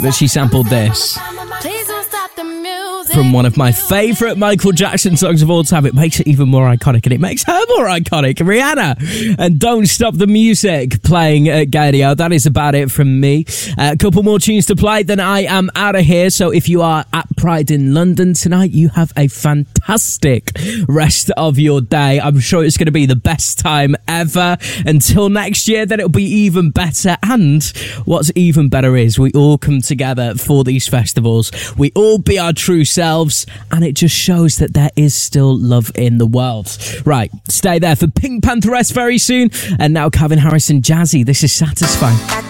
But she sampled this from one of my favourite Michael Jackson songs of all time. It makes it even more iconic, and it makes her more iconic. Rihanna and Don't Stop the Music playing at Gadio. That is about it from me. A couple more tunes to play, then I am out of here. So if you are at Pride in London tonight, you have a fantastic rest of your day. I'm sure it's going to be the best time ever. Until next year, then it'll be even better. And what's even better is we all come together for these festivals. We all be our true selves, and it just shows that there is still love in the world. Right, stay there for Pink Pantheress very soon. And now Calvin Harris and Jazzy. This is Satisfying.